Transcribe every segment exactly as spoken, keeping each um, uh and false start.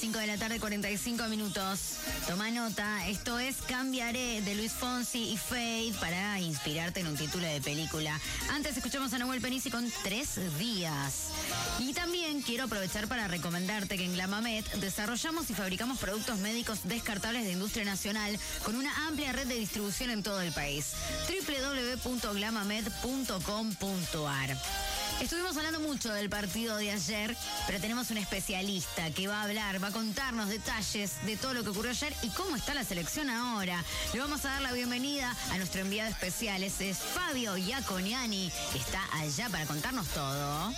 cinco de la tarde, cuarenta y cinco minutos. Toma nota, esto es Cambiaré de Luis Fonsi y Fade para inspirarte en un título de película. Antes escuchamos a Nahuel Penisi con Tres Días. Y también quiero aprovechar para recomendarte que en Glamamed desarrollamos y fabricamos productos médicos descartables de industria nacional con una amplia red de distribución en todo el país. doble u doble u doble u punto glamamed punto com punto ar. Estuvimos hablando mucho del partido de ayer, pero tenemos un especialista que va a hablar, va a contarnos detalles de todo lo que ocurrió ayer y cómo está la selección ahora. Le vamos a dar la bienvenida a nuestro enviado especial, ese es Fabio Iaconiani, que está allá para contarnos todo.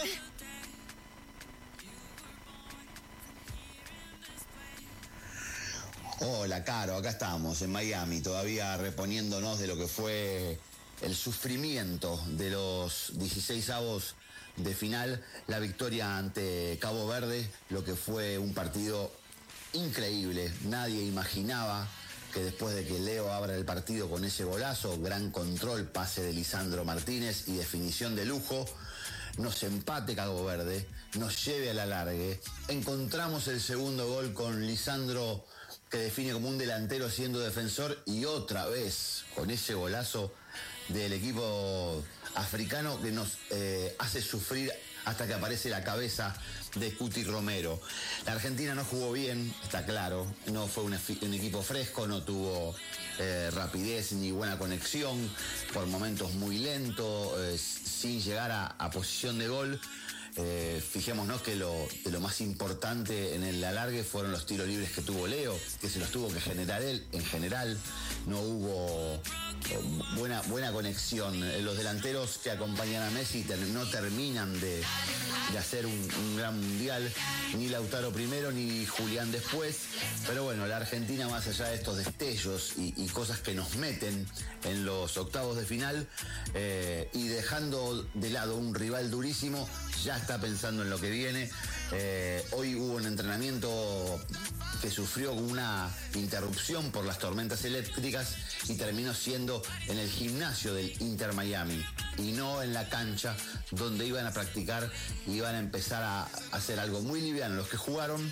Hola, Caro, acá estamos en Miami, todavía reponiéndonos de lo que fue el sufrimiento de los dieciseisavos de final, la victoria ante Cabo Verde, lo que fue un partido increíble. Nadie imaginaba que después de que Leo abra el partido con ese golazo, gran control, pase de Lisandro Martínez y definición de lujo, nos empate Cabo Verde, nos lleve a la largue. Encontramos el segundo gol con Lisandro, que define como un delantero siendo defensor, y otra vez con ese golazo del equipo africano que nos eh, hace sufrir hasta que aparece la cabeza de Cuti Romero. La Argentina no jugó bien, está claro, no fue un, un equipo fresco, no tuvo eh, rapidez ni buena conexión, por momentos muy lento, eh, sin llegar a, a posición de gol. Eh, fijémonos que lo, de lo más importante en el alargue fueron los tiros libres que tuvo Leo, que se los tuvo que generar él. En general no hubo buena, buena conexión. Los delanteros que acompañan a Messi ter, no terminan de, de hacer un, un gran mundial, ni Lautaro primero ni Julián después. Pero bueno, la Argentina, más allá de estos destellos y, y cosas que nos meten en los octavos de final, eh, y dejando de lado un rival durísimo, ya está pensando en lo que viene. Eh, hoy hubo un entrenamiento que sufrió una interrupción por las tormentas eléctricas y terminó siendo en el gimnasio del Inter Miami y no en la cancha donde iban a practicar. Iban a empezar a hacer algo muy liviano los que jugaron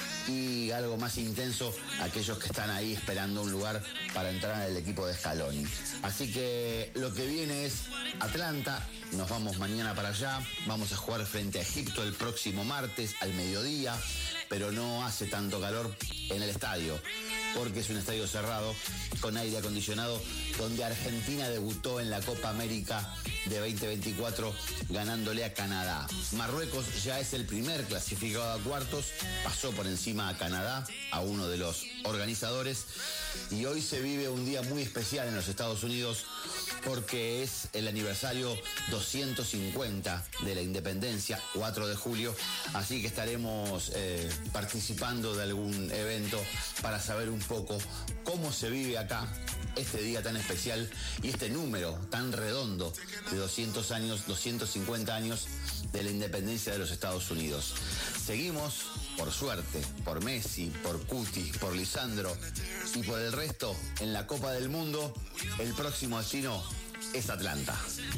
y algo más intenso aquellos que están ahí esperando un lugar para entrar en el equipo de Scaloni. Así que lo que viene es Atlanta. Nos vamos mañana para allá, vamos a jugar frente a Egipto el próximo martes al mediodía, pero no hace tanto calor en el estadio, porque es un estadio cerrado, con aire acondicionado, donde Argentina debutó en la Copa América de veinte veinticuatro ganándole a Canadá. Marruecos ya es el primer clasificado a cuartos, pasó por encima a Canadá, a uno de los organizadores, y hoy se vive un día muy especial en los Estados Unidos porque es el aniversario doscientos cincuenta de la independencia, cuatro de julio, así que estaremos eh, participando de algún evento para saber un poco cómo se vive acá este día tan especial y este número tan redondo de doscientos años, doscientos cincuenta años de la independencia de los Estados Unidos. Seguimos, por suerte, por Messi, por Cuti, por Lisandro y por el resto en la Copa del Mundo. El próximo destino es Atlanta.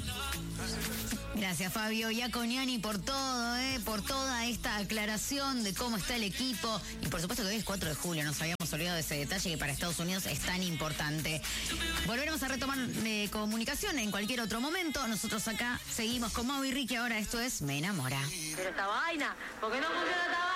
Gracias, Fabio Iaconiani, por todo, eh, por toda esta aclaración de cómo está el equipo. Y por supuesto que hoy es cuatro de julio, nos habíamos olvidado de ese detalle que para Estados Unidos es tan importante. Volveremos a retomar eh, comunicación en cualquier otro momento. Nosotros acá seguimos con Mau y Ricky, ahora esto es Me Enamora. Pero esta vaina, ¿por qué no funciona esta vaina?